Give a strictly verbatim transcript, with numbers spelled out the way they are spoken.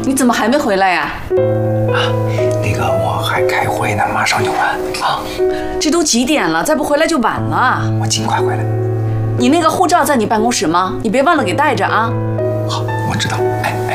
你怎么还没回来呀？ 啊，那个我还开会呢，马上就完啊。 这都几点了，再不回来就晚了。 我尽快回来。 你那个护照在你办公室吗？你别忘了给带着啊。 好，我知道。哎哎，